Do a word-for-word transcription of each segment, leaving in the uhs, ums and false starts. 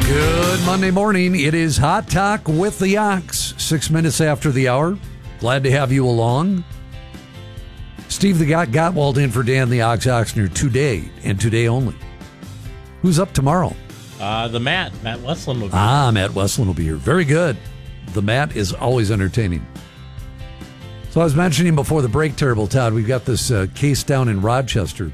Good Monday morning. It is Hot Talk with the Ox. Six minutes after the hour. Glad to have you along. Steve the Got Gottwald in for Dan the Ox Oxner today and today only. Who's up tomorrow? Uh, the Matt. Matt Westland will be here. Ah, Matt Westland will be here. Very good. The Matt is always entertaining. So I was mentioning before the break, Terrible Todd, we've got this uh, case down in Rochester.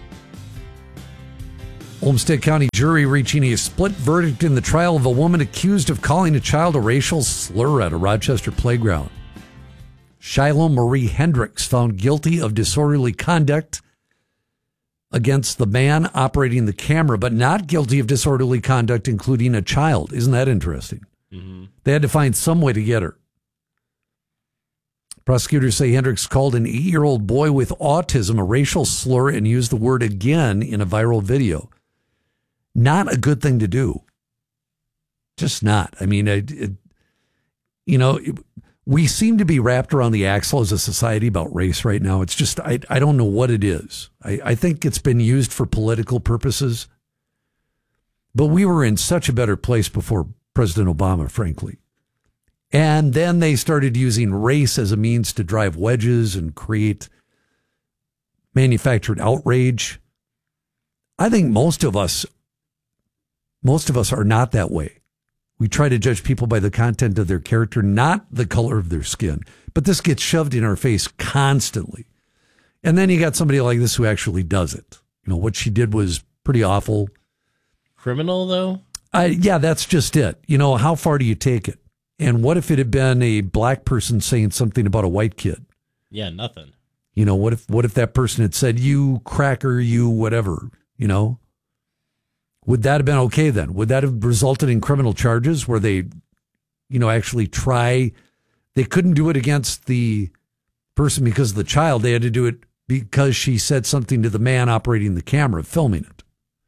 Olmsted County jury reaching a split verdict in the trial of a woman accused of calling a child a racial slur at a Rochester playground. Shiloh Marie Hendricks found guilty of disorderly conduct against the man operating the camera, but not guilty of disorderly conduct including a child. Isn't that interesting? Mm-hmm. They had to find some way to get her. Prosecutors say Hendricks called an eight-year-old boy with autism a racial slur and used the word again in a viral video. Not a good thing to do. Just not. I mean, it, it, you know, it, we seem to be wrapped around the axle as a society about race right now. It's just, I, I don't know what it is. I, I think it's been used for political purposes. But we were in such a better place before President Obama, frankly. And then they started using race as a means to drive wedges and create manufactured outrage. I think most of us Most of us are not that way. We try to judge people by the content of their character, not the color of their skin. But this gets shoved in our face constantly. And then you got somebody like this who actually does it. You know, what she did was pretty awful. Criminal, though? I, yeah, that's just it. You know, how far do you take it? And what if it had been a black person saying something about a white kid? Yeah, nothing. You know, what if what if that person had said, you cracker, you whatever, you know? Would that have been okay then? Would that have resulted in criminal charges where they, you know, actually try? They couldn't do it against the person because of the child. They had to do it because she said something to the man operating the camera, filming it.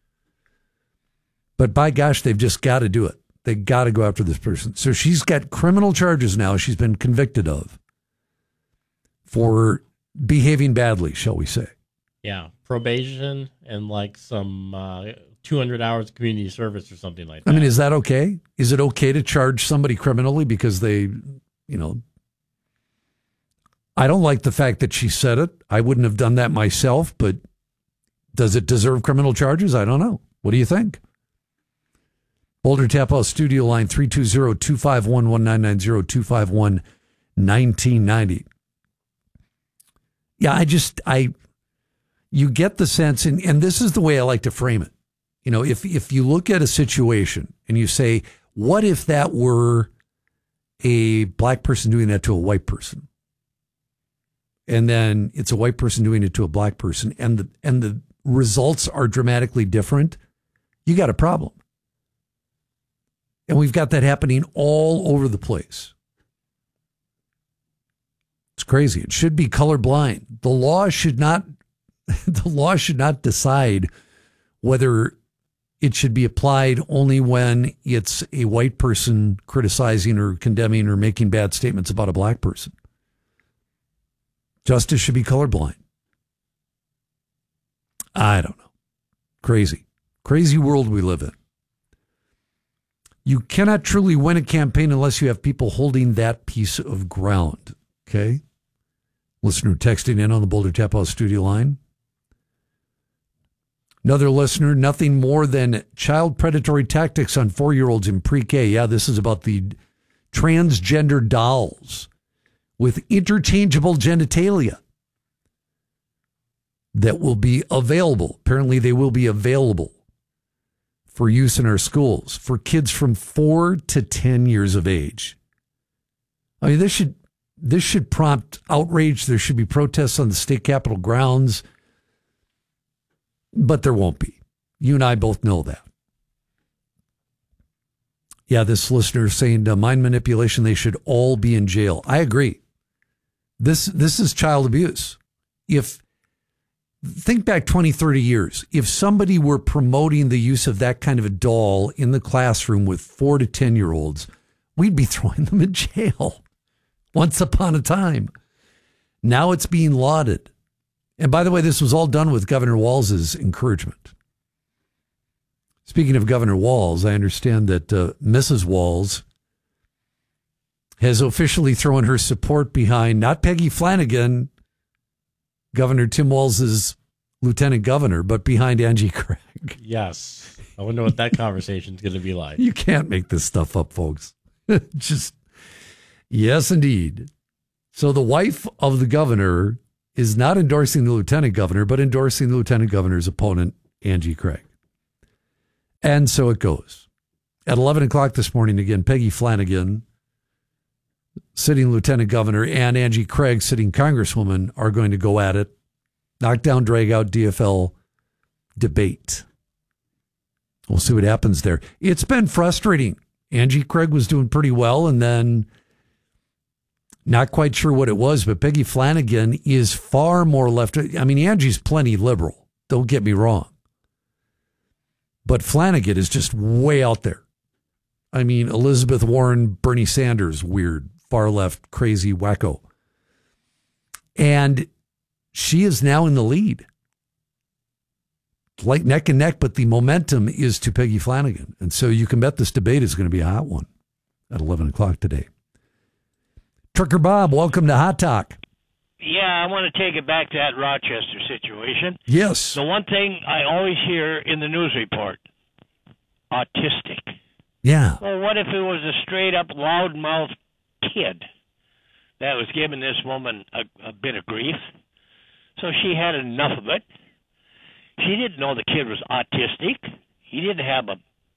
But by gosh, they've just got to do it. They got to go after this person. So she's got criminal charges now she's been convicted of for behaving badly, shall we say. Yeah, probation and like some uh, two hundred hours of community service or something like that. I mean, is that okay? Is it okay to charge somebody criminally because they, you know, I don't like the fact that she said it. I wouldn't have done that myself, but does it deserve criminal charges? I don't know. What do you think? Boulder Tap House studio line three two zero, two five one, one nine nine zero, two five one, one nine nine zero. Yeah, I just, I, you get the sense, and, and this is the way I like to frame it. You know, if, if you look at a situation and you say, what if that were a black person doing that to a white person? And then it's a white person doing it to a black person, and the, and the results are dramatically different. You got a problem. And we've got that happening all over the place. It's crazy. It should be colorblind. The law should not, the law should not decide whether it should be applied only when it's a white person criticizing or condemning or making bad statements about a black person. Justice should be colorblind. I don't know. Crazy. Crazy world we live in. You cannot truly win a campaign unless you have people holding that piece of ground. Okay? Listener texting in on the Boulder Tap House studio line. Another listener, nothing more than child predatory tactics on four-year-olds in pre-K. Yeah, this is about the transgender dolls with interchangeable genitalia that will be available. Apparently they will be available for use in our schools for kids from four to ten years of age. I mean, this should this should prompt outrage. There should be protests on the state capitol grounds, but there won't be. You and I both know that. Yeah, this listener is saying uh, mind manipulation, they should all be in jail. I agree. This this is child abuse. If Think back twenty, thirty years. If somebody were promoting the use of that kind of a doll in the classroom with four to ten-year-olds, we'd be throwing them in jail once upon a time. Now it's being lauded. And by the way, this was all done with Governor Walz's encouragement. Speaking of Governor Walz, I understand that uh, Missus Walz has officially thrown her support behind not Peggy Flanagan, Governor Tim Walz's lieutenant governor, but behind Angie Craig. Yes. I wonder what that conversation is going to be like. You can't make this stuff up, folks. Just, yes, indeed. So the wife of the governor is not endorsing the lieutenant governor, but endorsing the lieutenant governor's opponent, Angie Craig. And so it goes. At eleven o'clock this morning, again, Peggy Flanagan, sitting lieutenant governor, and Angie Craig, sitting congresswoman, are going to go at it. Knockdown, drag out, D F L debate. We'll see what happens there. It's been frustrating. Angie Craig was doing pretty well, and then not quite sure what it was, but Peggy Flanagan is far more left. I mean, Angie's plenty liberal. Don't get me wrong. But Flanagan is just way out there. I mean, Elizabeth Warren, Bernie Sanders, weird, far left, crazy, wacko. And she is now in the lead. Like neck and neck, but the momentum is to Peggy Flanagan. And so you can bet this debate is going to be a hot one at eleven o'clock today. Trucker Bob, welcome to Hot Talk. Yeah, I want to take it back to that Rochester situation. Yes. The one thing I always hear in the news report, autistic. Yeah. Well, what if it was a straight-up loudmouth kid that was giving this woman a, a bit of grief? So she had enough of it. She didn't know the kid was autistic. He didn't have a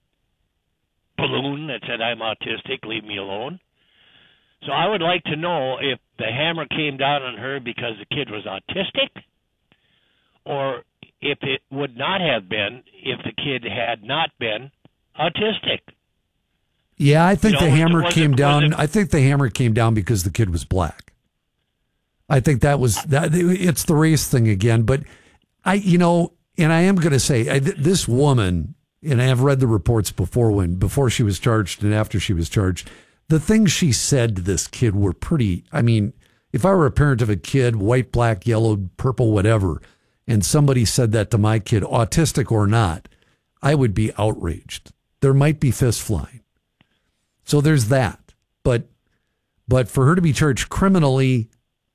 balloon that said, I'm autistic, leave me alone. So I would like to know if the hammer came down on her because the kid was autistic, or if it would not have been if the kid had not been autistic. Yeah, I think You know, the was it- hammer was it- came was down. it- I think the hammer came down because the kid was black. I think that was that. It's the race thing again. But I, you know, and I am going to say I, this woman, and I have read the reports before when before she was charged and after she was charged. The things she said to this kid were pretty, I mean, if I were a parent of a kid, white, black, yellow, purple, whatever, and somebody said that to my kid, autistic or not, I would be outraged. There might be fists flying. So there's that. But but for her to be charged criminally,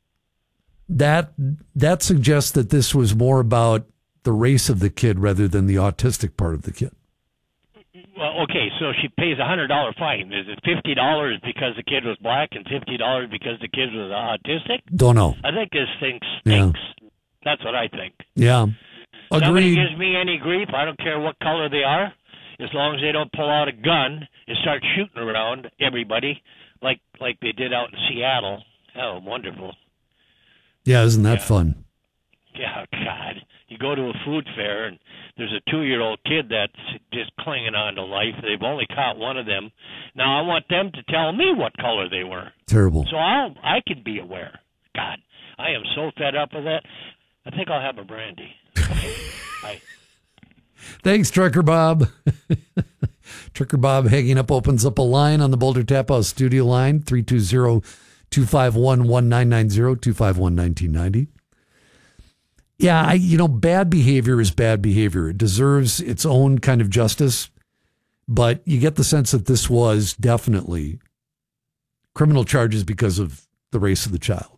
that that suggests that this was more about the race of the kid rather than the autistic part of the kid. Well, okay, so she pays a one hundred dollars fine. Is it fifty dollars because the kid was black and fifty dollars because the kid was autistic? Don't know. I think this thing stinks. Yeah. That's what I think. Yeah. Somebody Agreed. gives me any grief, I don't care what color they are, as long as they don't pull out a gun and start shooting around everybody like like they did out in Seattle. Oh, wonderful. Yeah, isn't that Yeah. fun? Yeah, God. You go to a food fair and there's a two-year-old kid that's just clinging on to life. They've only caught one of them. Now I want them to tell me what color they were. Terrible. So I'll, I can be aware. God, I am so fed up with that. I think I'll have a brandy. Okay. Bye. Thanks, Trucker Bob. Trucker Bob hanging up opens up a line on the Boulder Tap House studio line, three two zero, two five one, one nine nine zero, two five one, one nine nine zero. Yeah, I, you know, bad behavior is bad behavior. It deserves its own kind of justice, but you get the sense that this was definitely criminal charges because of the race of the child.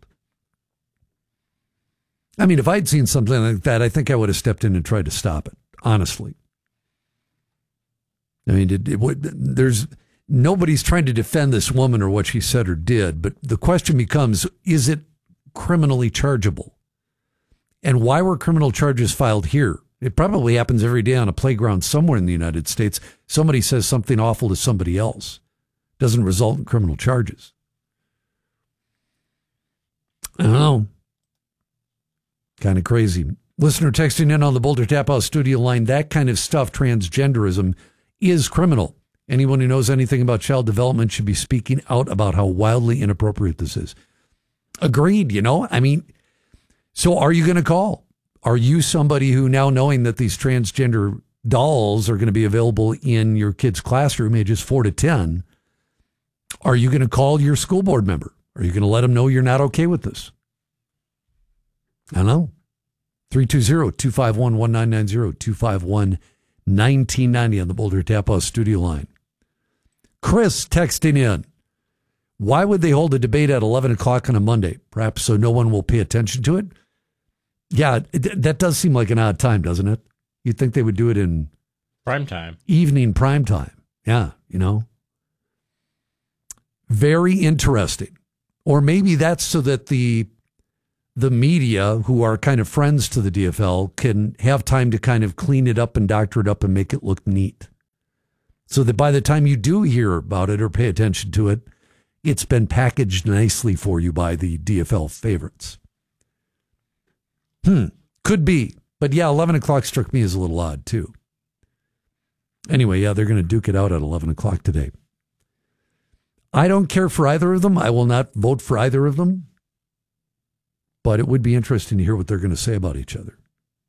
I mean, if I'd seen something like that, I think I would have stepped in and tried to stop it, honestly. I mean, it, it would, there's nobody's trying to defend this woman or what she said or did, but the question becomes, is it criminally chargeable? And why were criminal charges filed here? It probably happens every day on a playground somewhere in the United States. Somebody says something awful to somebody else. Doesn't result in criminal charges. I don't know. Kind of crazy. Listener texting in on the Boulder Tap House studio line, that kind of stuff, transgenderism, is criminal. Anyone who knows anything about child development should be speaking out about how wildly inappropriate this is. Agreed, you know? I mean, so are you going to call? Are you somebody who, now knowing that these transgender dolls are going to be available in your kid's classroom, ages four to ten, are you going to call your school board member? Are you going to let them know you're not okay with this? I don't know. three two zero, two five one, one nine nine zero, two five one, nineteen ninety on the Boulder Tap House studio line. Chris texting in. Why would they hold a debate at eleven o'clock on a Monday? Perhaps so no one will pay attention to it? Yeah, it, that does seem like an odd time, doesn't it? You'd think they would do it in prime time. Evening prime time. Yeah, you know. Very interesting. Or maybe that's so that the the media, who are kind of friends to the D F L, can have time to kind of clean it up and doctor it up and make it look neat. So that by the time you do hear about it or pay attention to it, it's been packaged nicely for you by the D F L favorites. Hmm, could be. But yeah, eleven o'clock struck me as a little odd too. Anyway, yeah, they're going to duke it out at eleven o'clock today. I don't care for either of them. I will not vote for either of them. But it would be interesting to hear what they're going to say about each other.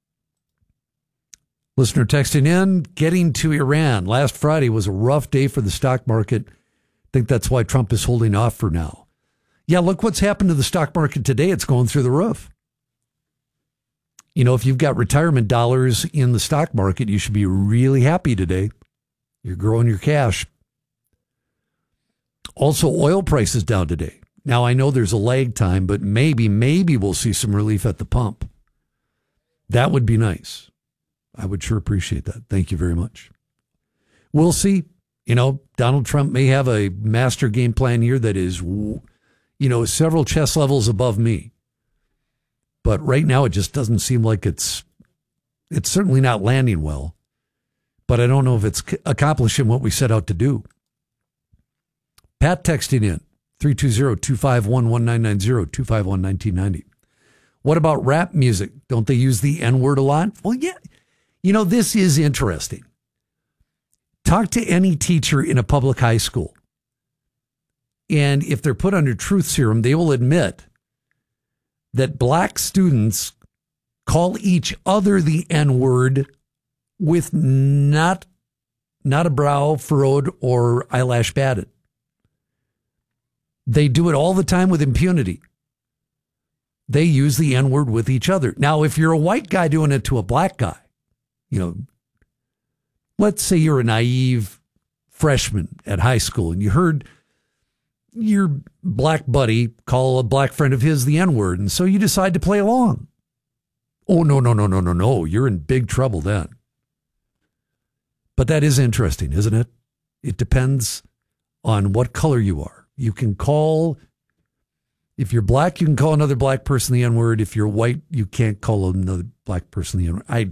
Listener texting in, getting to Iran. Last Friday was a rough day for the stock market. I think that's why Trump is holding off for now. Yeah, look what's happened to the stock market today. It's going through the roof. You know, if you've got retirement dollars in the stock market, you should be really happy today. You're growing your cash. Also, oil prices down today. Now, I know there's a lag time, but maybe, maybe we'll see some relief at the pump. That would be nice. I would sure appreciate that. Thank you very much. We'll see. You know, Donald Trump may have a master game plan here that is, you know, several chess levels above me. But right now, it just doesn't seem like it's, it's certainly not landing well. But I don't know if it's accomplishing what we set out to do. Pat texting in, three two zero, two five one, one nine nine zero, two five one, one nine nine zero. What about rap music? Don't they use the N-word a lot? Well, yeah. You know, this is interesting. Talk to any teacher in a public high school. And if they're put under truth serum, they will admit that black students call each other the N-word with not, not a brow furrowed or eyelash batted. They do it all the time with impunity. They use the N-word with each other. Now, if you're a white guy doing it to a black guy, you know, let's say you're a naive freshman at high school and you heard your black buddy call a black friend of his the N-word, and so you decide to play along. Oh, no, no, no, no, no, no. You're in big trouble then. But that is interesting, isn't it? It depends on what color you are. You can call, if you're black, you can call another black person the N-word. If you're white, you can't call another black person the N-word. I'm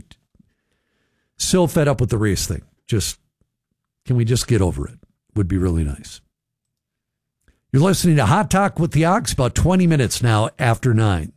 so fed up with the race thing. Just, can we just get over it? Would be really nice. You're listening to Hot Talk with the Ox, about twenty minutes now after nine.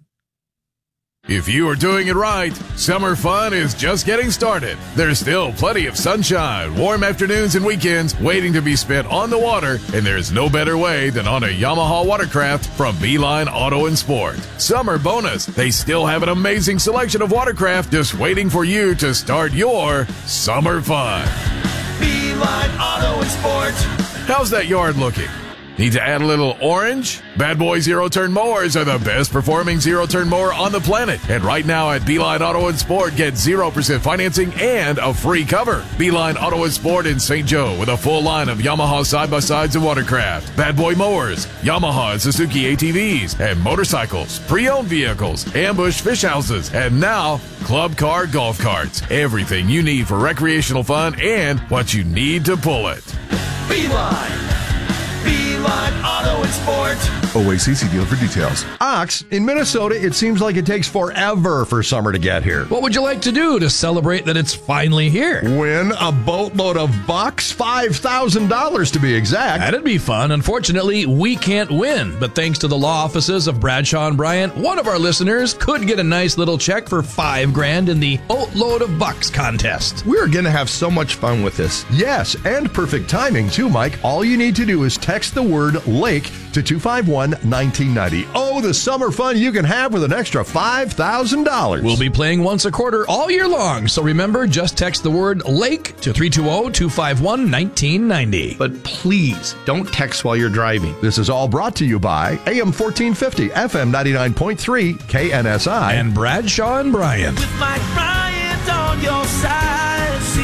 If you are doing it right, summer fun is just getting started. There's still plenty of sunshine, warm afternoons and weekends waiting to be spent on the water, and there's no better way than on a Yamaha watercraft from Beeline Auto and Sport. Summer bonus, they still have an amazing selection of watercraft just waiting for you to start your summer fun. Beeline Auto and Sport. How's that yard looking? Need to add a little orange? Bad Boy zero-turn mowers are the best performing zero-turn mower on the planet. And right now at Beeline Auto and Sport, get zero percent financing and a free cover. Beeline Auto and Sport in Saint Joe with a full line of Yamaha side-by-sides and watercraft, Bad Boy mowers, Yamaha and Suzuki A T Vs, and motorcycles, pre-owned vehicles, ambush fish houses, and now club car golf carts. Everything you need for recreational fun and what you need to pull it. Beeline. Beeline Auto and Sport. O A C C dealer for details. Ox, in Minnesota, it seems like it takes forever for summer to get here. What would you like to do to celebrate that it's finally here? Win a boatload of bucks, five thousand dollars to be exact. That'd be fun. Unfortunately, we can't win. But thanks to the law offices of Bradshaw and Bryant, one of our listeners could get a nice little check for five grand in the boatload of bucks contest. We're going to have so much fun with this. Yes, and perfect timing too, Mike. All you need to do is text the word lake to two five one, one nine nine zero. Oh, the summer fun you can have with an extra five thousand dollars. We'll be playing once a quarter all year long. So remember, just text the word lake to three two zero, two five one, one nine nine zero. But please, don't text while you're driving. This is all brought to you by A M fourteen fifty, F M ninety-nine point three, K N S I. And Bradshaw and Bryant. With Mike Bryant on your side, seeking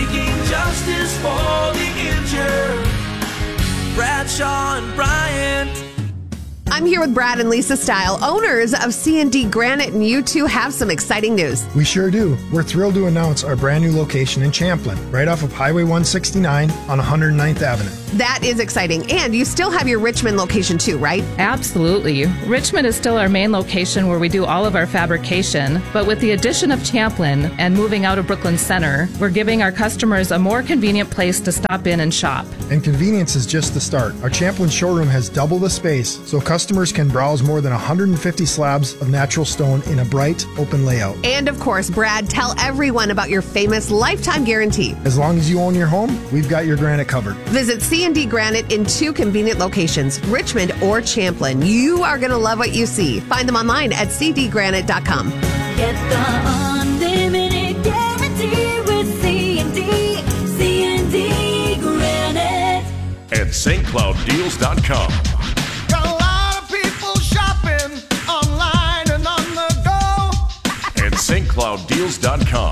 justice for the injured. Bradshaw and Bryant. I'm here with Brad and Lisa Style, owners of C and D Granite, and you two have some exciting news. We sure do. We're thrilled to announce our brand new location in Champlin, right off of Highway one sixty-nine on one hundred ninth Avenue. That is exciting. And you still have your Richmond location too, right? Absolutely. Richmond is still our main location where we do all of our fabrication, but with the addition of Champlin and moving out of Brooklyn Center, we're giving our customers a more convenient place to stop in and shop. And convenience is just the start. Our Champlin showroom has double the space, so customers can browse more than one hundred fifty slabs of natural stone in a bright, open layout. And of course, Brad, tell everyone about your famous lifetime guarantee. As long as you own your home, we've got your granite covered. Visit C and D Granite in two convenient locations, Richmond or Champlin. You are going to love what you see. Find them online at c d granite dot com. Get the unlimited guarantee with C and D, C and D Granite. At Saint Cloud Deals dot com. Got a lot of people shopping online and on the go. At Saint Cloud Deals dot com.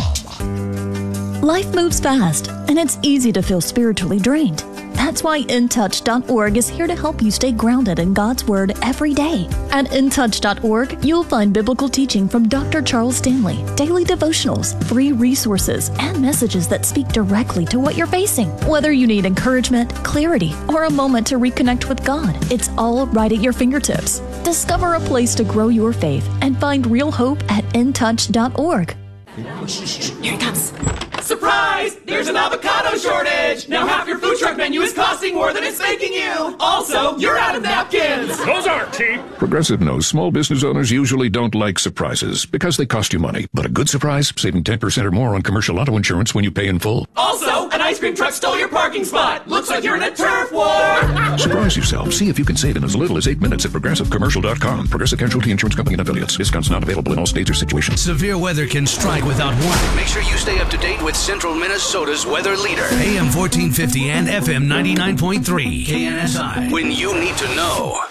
Life moves fast, and it's easy to feel spiritually drained. That's why In Touch dot org is here to help you stay grounded in God's Word every day. At In Touch dot org, you'll find biblical teaching from Doctor Charles Stanley, daily devotionals, free resources, and messages that speak directly to what you're facing. Whether you need encouragement, clarity, or a moment to reconnect with God, it's all right at your fingertips. Discover a place to grow your faith and find real hope at In Touch dot org. Here it comes. Surprise! There's an avocado shortage! Now half your food truck menu is costing more than it's making you! Also, you're out of napkins! Those aren't cheap! Progressive knows small business owners usually don't like surprises because they cost you money. But a good surprise, saving ten percent or more on commercial auto insurance when you pay in full. Also, an ice cream truck stole your parking spot! Looks like you're in a turf war! Surprise yourself. See if you can save in as little as eight minutes at progressive commercial dot com. Progressive Casualty Insurance Company and affiliates. Discounts not available in all states or situations. Severe weather can strike without warning. Make sure you stay up to date with Central Minnesota's weather leader. A M fourteen fifty and F M ninety-nine point three. K N S I. When you need to know.